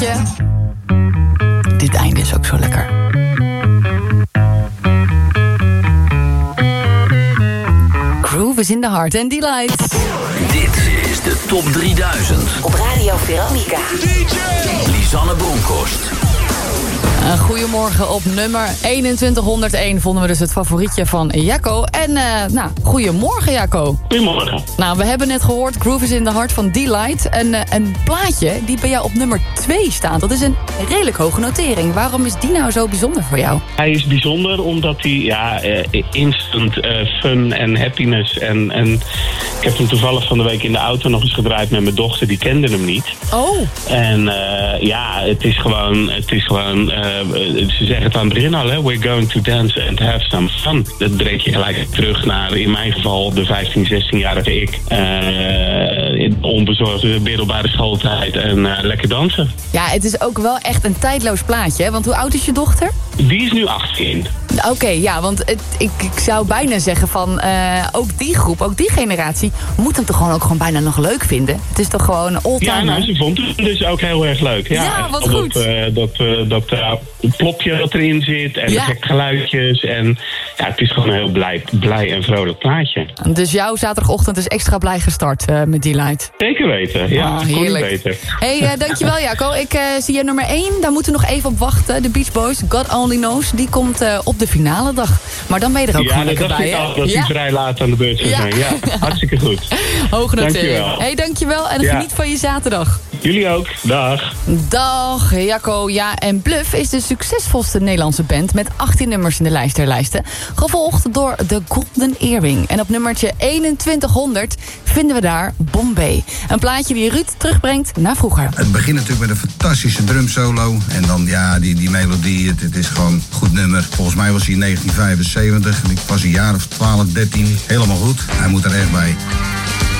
Ja. Dit einde is ook zo lekker. Groove is in the heart and delight. Dit is de Top 3000. Op Radio Veronica. Lisanne Bronkhorst. Goedemorgen, op nummer 2101 vonden we dus het favorietje van Jacco. En goedemorgen Jacco. Goedemorgen. Nou, we hebben net gehoord Groove is in the heart van Delight. Een plaatje die bij jou op nummer 2 staat. Dat is een redelijk hoge notering. Waarom is die nou zo bijzonder voor jou? Hij is bijzonder omdat hij instant fun en happiness. En ik heb hem toevallig van de week in de auto nog eens gedraaid met mijn dochter. Die kende hem niet. Oh. En het is gewoon ze zeggen het aan het begin al, hè? We're going to dance and have some fun. Dat brengt je gelijk terug naar, in mijn geval, de 15, 16-jarige ik. Onbezorgde middelbare schooltijd en lekker dansen. Ja, het is ook wel echt een tijdloos plaatje, hè? Want hoe oud is je dochter? Die is nu 18. Oké, ja, want ik zou bijna zeggen van ook die groep, ook die generatie moet hem toch gewoon bijna nog leuk vinden. Het is toch gewoon all-time. Ja, ze vond het dus ook heel erg leuk. Ja, wat goed. Dat plopje dat erin zit en de gekke geluidjes. En ja, het is gewoon een heel blij en vrolijk plaatje. Dus jouw zaterdagochtend is extra blij gestart met Delight. Zeker weten, ja. Heerlijk. Beter. Hey, dankjewel Jacco. Ik zie je nummer 1. Daar moeten we nog even op wachten. De Beach Boys, God Only Knows. Die komt op de finale dag. Maar dan ben je er ook gewoon lekker bij. Ja, dat dacht ik al, dat hij vrij laat aan de beurt zou zijn. Ja, hartstikke goed. Hoge notering. Dankjewel. Hey, dankjewel en geniet van je zaterdag. Jullie ook. Dag. Dag, Jacco. Ja, en Bluff is de succesvolste Nederlandse band met 18 nummers in de lijst der lijsten. Gevolgd door The Golden Earring. En op nummertje 2100 vinden we daar Bombay. Een plaatje die Ruud terugbrengt naar vroeger. Het begint natuurlijk met een fantastische drumsolo. En dan, ja, die melodie, het is gewoon een goed nummer. Volgens mij was hij in 1975. Ik was een jaar of 12, 13. Helemaal goed. Hij moet er echt bij.